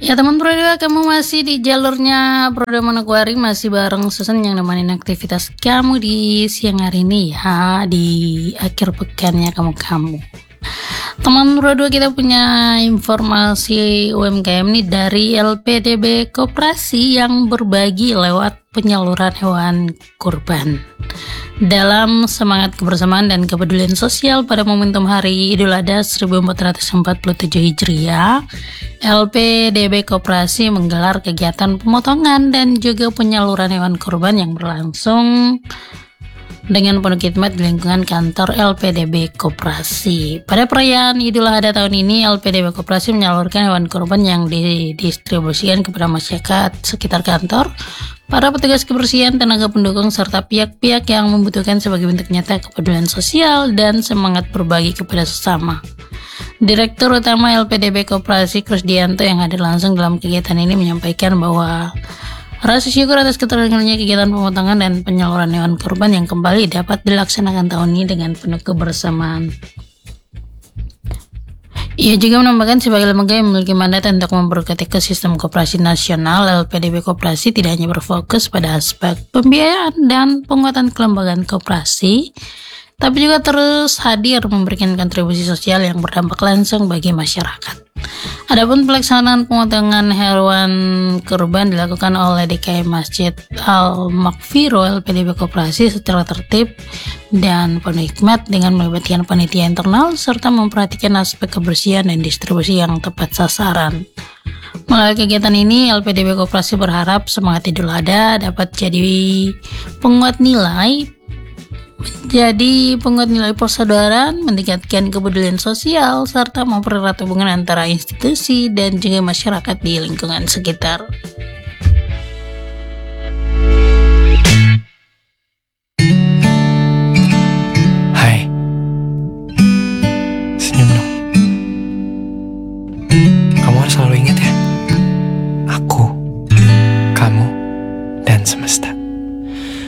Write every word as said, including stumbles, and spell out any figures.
Ya teman Prodo, kamu masih di jalurnya Prodo Manokwari, masih bareng Susan yang nemenin aktivitas kamu di siang hari ini ya, di akhir pekannya kamu-kamu. Teman Prodo, kita punya informasi U M K M nih dari L P D B Koperasi yang berbagi lewat penyaluran hewan kurban. Dalam semangat kebersamaan dan kepedulian sosial pada momentum Hari Idul Adha seribu empat ratus empat puluh tujuh Hijriah, L P D B Koperasi menggelar kegiatan pemotongan dan juga penyaluran hewan kurban yang berlangsung dengan penuh khidmat di lingkungan kantor L P D B Koperasi. Pada perayaan Idul Adha tahun ini, L P D B Koperasi menyalurkan hewan kurban yang didistribusikan kepada masyarakat sekitar kantor, para petugas kebersihan, tenaga pendukung, serta pihak-pihak yang membutuhkan sebagai bentuk nyata kepedulian sosial dan semangat berbagi kepada sesama. Direktur Utama L P D B Koperasi Krusdianto yang hadir langsung dalam kegiatan ini menyampaikan bahwa rasa syukur atas keterlenggaranya kegiatan pemotongan dan penyaluran hewan kurban yang kembali dapat dilaksanakan tahun ini dengan penuh kebersamaan. Ia juga menambahkan sebagai lembaga yang memiliki mandat untuk memperkuat ekosistem koperasi nasional, L P D B Koperasi tidak hanya berfokus pada aspek pembiayaan dan penguatan kelembagaan koperasi, tapi juga terus hadir memberikan kontribusi sosial yang berdampak langsung bagi masyarakat. Adapun pelaksanaan pemotongan hewan kurban dilakukan oleh D K I Masjid Al-Makfiro L P D B Koperasi secara tertib dan penuh hikmat dengan melibatkan panitia internal serta memperhatikan aspek kebersihan dan distribusi yang tepat sasaran. Melalui kegiatan ini, L P D B Koperasi berharap semangat Idul Adha dapat jadi penguat nilai Jadi penguat nilai persaudaraan, meningkatkan kepedulian sosial, serta mempererat hubungan antara institusi dan juga masyarakat di lingkungan sekitar.